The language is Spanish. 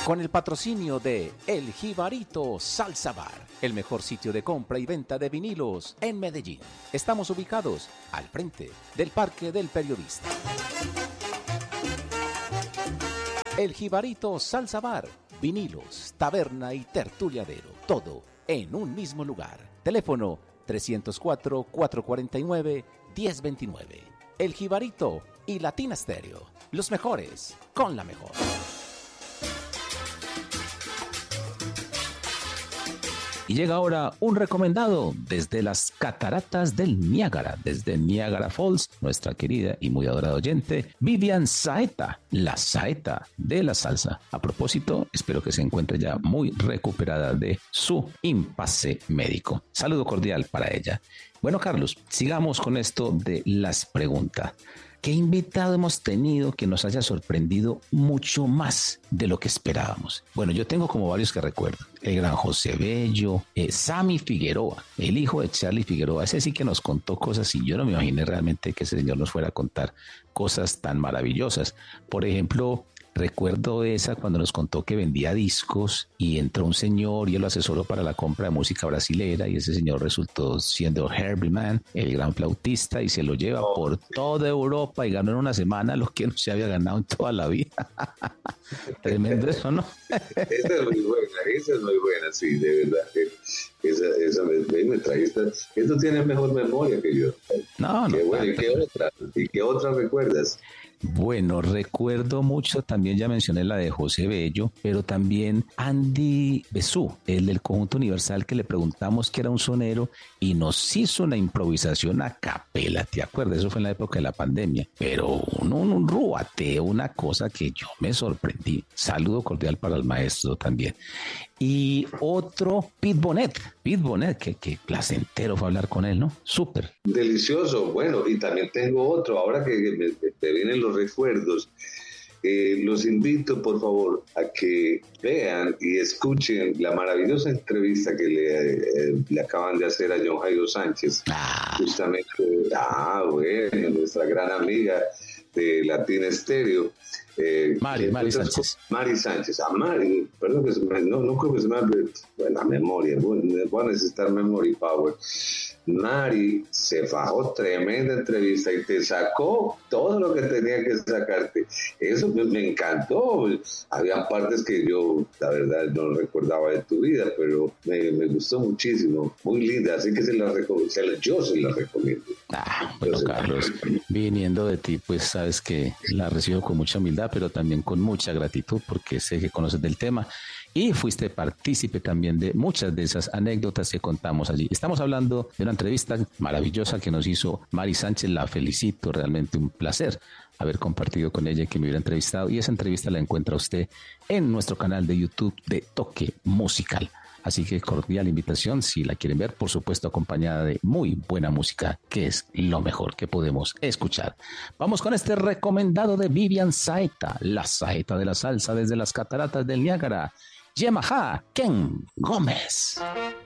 Con el patrocinio de El Jibarito Salsa Bar, el mejor sitio de compra y venta de vinilos en Medellín. Estamos ubicados al frente del Parque del Periodista. El Jibarito Salsa Bar, vinilos, taberna y tertuliadero, todo en un mismo lugar. Teléfono 304-449-1029. El Jibarito y Latina Stereo, los mejores con la mejor. Y llega ahora un recomendado desde las cataratas del Niágara, desde Niagara Falls, nuestra querida y muy adorada oyente, Vivian Saeta, la saeta de la salsa. A propósito, espero que se encuentre ya muy recuperada de su impasse médico. Saludo cordial para ella. Bueno, Carlos, sigamos con esto de las preguntas. ¿Qué invitado hemos tenido que nos haya sorprendido mucho más de lo que esperábamos? Bueno, yo tengo como varios que recuerdo. El gran José Bello, Sammy Figueroa, el hijo de Charlie Figueroa. Ese sí que nos contó cosas y yo no me imaginé realmente que ese señor nos fuera a contar cosas tan maravillosas. Por ejemplo, recuerdo esa cuando nos contó que vendía discos y entró un señor y él lo asesoró para la compra de música brasilera y ese señor resultó siendo Herbie Mann, el gran flautista, y se lo lleva por toda Europa y ganó en una semana lo que no se había ganado en toda la vida. Tremendo eso, ¿no? Esa es muy buena, sí, de verdad. Esa me trajiste. Esto tiene mejor memoria que yo. No, qué bueno. ¿Y qué otra recuerdas? Bueno, recuerdo mucho, también ya mencioné la de José Bello, pero también Andy Besú, el del Conjunto Universal, que le preguntamos que era un sonero y nos hizo una improvisación a capela, ¿te acuerdas? Eso fue en la época de la pandemia, pero un ruateo, una cosa que yo me sorprendí. Saludo cordial para el maestro también. Y otro, Pete Bonet, que placentero fue hablar con él, ¿no? Súper. Delicioso, bueno, y también tengo otro, ahora que te vienen los recuerdos, los invito por favor a que vean y escuchen la maravillosa entrevista que le acaban de hacer a John Jairo Sánchez, justamente, bueno, nuestra gran amiga de Latina Stereo. Mari Sánchez. Mari Sánchez. Perdón que no creo que se me hable la memoria. Voy a necesitar memory power. Mari se fajó tremenda entrevista y te sacó todo lo que tenía que sacarte. Eso me encantó. Había partes que yo, la verdad, no recordaba de tu vida, pero me gustó muchísimo. Muy linda, así que yo se la recomiendo. Bueno, Carlos, viniendo de ti, pues sabes que la recibo con mucha humildad, pero también con mucha gratitud porque sé que conoces del tema y fuiste partícipe también de muchas de esas anécdotas que contamos allí. Estamos hablando de una entrevista maravillosa que nos hizo Mari Sánchez, la felicito, realmente un placer haber compartido con ella y que me hubiera entrevistado, y esa entrevista la encuentra usted en nuestro canal de YouTube de Toque Musical. Así que cordial invitación, si la quieren ver, por supuesto acompañada de muy buena música, que es lo mejor que podemos escuchar. Vamos con este recomendado de Vivian Saeta, la saeta de la salsa desde las cataratas del Niágara, Yamaha Ken Gómez.